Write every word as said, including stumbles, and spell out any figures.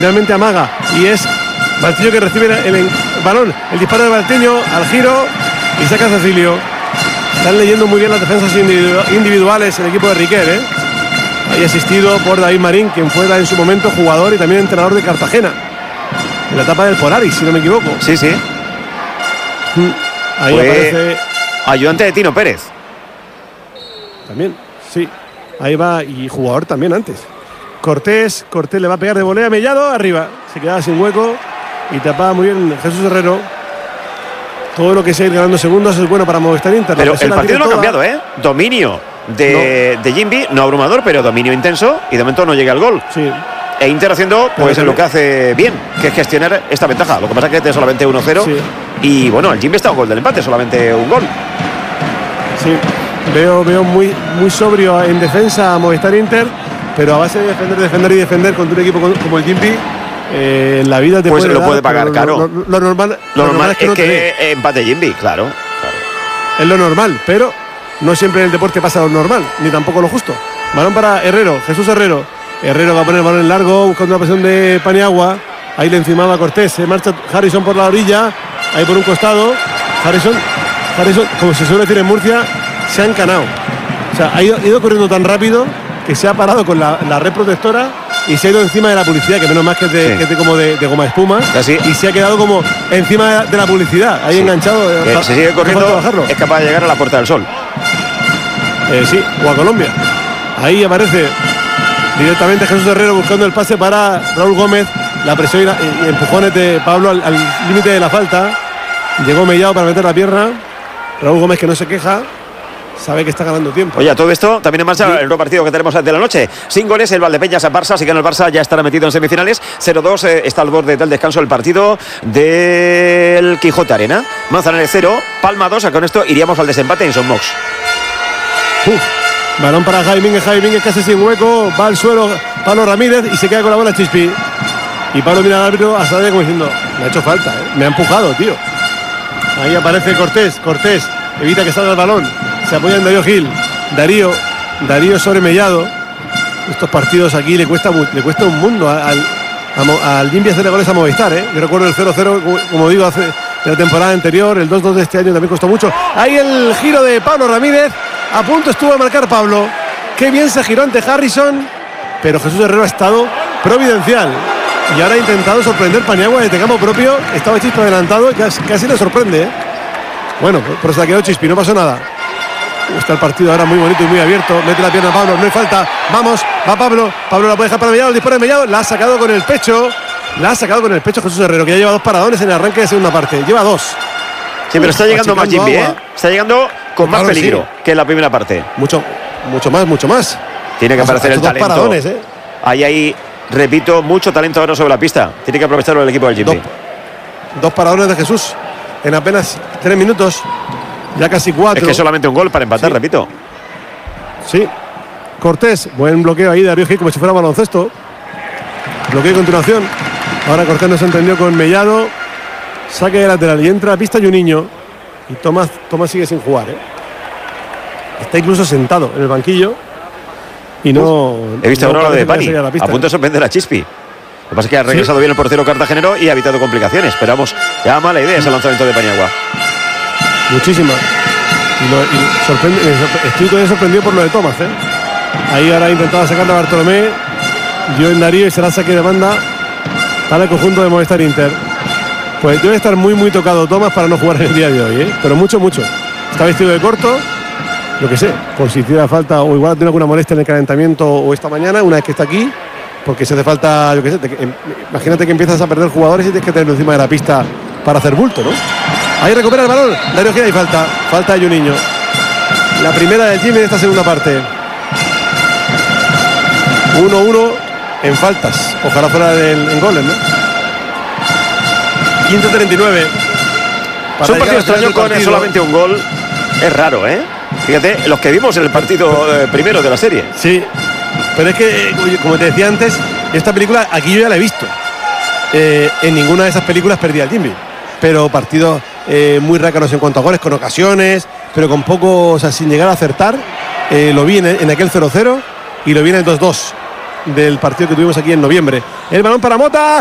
Finalmente amaga y es Valtiño que recibe el, el balón, el disparo de Valtiño al giro y saca a Cecilio. Están leyendo muy bien las defensas individuales el equipo de Riquer, ¿eh? Ahí asistido por David Marín, quien fue en su momento jugador y también entrenador de Cartagena en la etapa del Polaris, si no me equivoco. Sí, sí. Ahí fue aparece ayudante de Tino Pérez. También, sí. Ahí va, y jugador también antes. Cortés, Cortés le va a pegar de volea, Mellado, arriba. Se quedaba sin hueco y tapaba muy bien Jesús Herrero. Todo lo que sea ir ganando segundos es bueno para Movistar Inter. Pero el partido no ha cambiado, ¿eh? Dominio de, no. de Jimby, no abrumador, pero dominio intenso y de momento no llega al gol. Sí. E Inter haciendo pues lo que hace bien, que es gestionar esta ventaja. Lo que pasa es que es solamente uno cero. Sí. Y bueno, el Jimby está a un gol del empate, solamente un gol. Sí, veo, veo muy, muy sobrio en defensa a Movistar Inter, pero a base de defender, defender y defender contra un equipo como el Jimby, eh, en la vida te pues puede lo dar, puede pagar, lo, claro. Lo, lo, lo, normal, lo, lo normal es que, no que empate Jimby, claro, claro. Es lo normal, pero no siempre en el deporte pasa lo normal, ni tampoco lo justo. Balón para Herrero, Jesús Herrero. Herrero va a poner el balón en largo, buscando la presión de Paniagua. Ahí le encimaba Cortés, se marcha Harrison por la orilla, ahí por un costado. Harrison, Harrison, como se suele decir en Murcia, se ha encanado. O sea, ha ido, ha ido corriendo tan rápido que se ha parado con la, la red protectora y se ha ido encima de la publicidad, que menos más que es de, sí. que es de como de, de goma espuma. Así. Y se ha quedado como encima de la publicidad, ahí sí. enganchado. Eh, se sigue corriendo, es capaz de llegar a la Puerta del Sol. Eh, sí, o a Colombia. Ahí aparece directamente Jesús Herrero buscando el pase para Raúl Gómez. La presión y empujones de Pablo al límite de la falta. Llegó Mellado para meter la pierna. Raúl Gómez, que no se queja, sabe que está ganando tiempo. Oye, todo esto también en marcha sí. el nuevo partido que tenemos de la noche. Sin goles, el Valdepeñas a Barça. Si gana el Barça, ya estará metido en semifinales. cero dos, eh, está al borde del descanso el partido del Quijote Arena. Manzanares cero, Palma dos. Con esto iríamos al desempate en Son Mox. Uf. Balón para Jaime, Jaime casi sin hueco. Va al suelo Pablo Ramírez y se queda con la bola Chispi. Y Pablo mira al árbitro hasta allá como diciendo: me ha hecho falta, ¿eh? Me ha empujado, tío. Ahí aparece Cortés, Cortés evita que salga el balón, se apoya en Darío Gil, Darío, Darío sobre Mellado. Estos partidos aquí le cuesta, le cuesta un mundo al, al Jimby hacerle goles a Movistar, ¿eh? Yo recuerdo el cero cero, como digo, hace de la temporada anterior, el dos dos de este año también costó mucho. Ahí el giro de Pablo Ramírez, a punto estuvo a marcar Pablo. Qué bien se giró ante Harrison, pero Jesús Herrero ha estado providencial. Y ahora ha intentado sorprender Paniagua desde campo propio. Estaba Chispi adelantado y casi, casi le sorprende, ¿eh? Bueno, pero se la quedó Chispi, no pasó nada. Está el partido ahora muy bonito y muy abierto. Mete la pierna a Pablo, no hay falta. Vamos, va Pablo. Pablo la puede dejar para Mellado, el disparo de Mellado. La ha sacado con el pecho. La ha sacado con el pecho Jesús Herrero, que ya lleva dos paradones en el arranque de segunda parte. Lleva dos. Sí, pero está llegando más Jimby, ¿eh? Está llegando con más claro, peligro sí. que en la primera parte. Mucho, mucho más, mucho más. Tiene que aparecer el talento. Paradones, ¿eh? Ahí, ahí. Repito, mucho talento ahora sobre la pista. Tiene que aprovecharlo el equipo del Jimby. Dos, dos paradones de Jesús en apenas tres minutos. Ya casi cuatro. Es que solamente un gol para empatar, sí. repito. Sí. Cortés, buen bloqueo ahí de Darío Gil como si fuera baloncesto. Bloqueo a continuación. Ahora Cortés no se entendió con Mellado. Saque de lateral y entra a pista y un niño. Y Tomás, Tomás sigue sin jugar, ¿eh? Está incluso sentado en el banquillo. Y no. He visto no ahora lo de Pani. A, a punto de sorprender a Chispi. Lo que pasa es que ha regresado ¿Sí? bien el portero cartagenero y ha evitado complicaciones. Pero vamos, ya mala idea ese lanzamiento de Paniagua. Muchísima. Y, lo, y sorprende, estoy todavía sorprendido por lo de Tomás, ¿eh? Ahí ahora ha intentado sacar a Bartolomé. Dio en Darío y será saque de banda para el conjunto de Movistar Inter. Pues debe estar muy, muy tocado Tomás para no jugar en el día de hoy, ¿eh? Pero mucho, mucho. Está vestido de corto. Lo que sé, por si tiene falta o igual tiene alguna molestia en el calentamiento o esta mañana, una vez que está aquí, porque si hace falta, yo qué sé, te, imagínate que empiezas a perder jugadores y tienes que tenerlo encima de la pista para hacer bulto, ¿no? Ahí recupera el balón, Darío Gil y falta, falta de un niño. La primera del Jimmy de esta segunda parte. uno uno en faltas, ojalá fuera del, en goles, ¿no? quince treinta y nueve. Es un partido extraño con partido. Solamente un gol, es raro, ¿eh? Fíjate, los que vimos en el partido eh, primero de la serie. Sí, pero es que, como te decía antes, esta película aquí yo ya la he visto. Eh, en ninguna de esas películas perdía el Jimby. Pero partidos eh, muy rácanos en cuanto a goles, con ocasiones, pero con poco, o sea, sin llegar a acertar. Eh, lo vi en, en aquel cero cero y lo vi en el dos dos. del partido que tuvimos aquí en noviembre. El balón para Mota.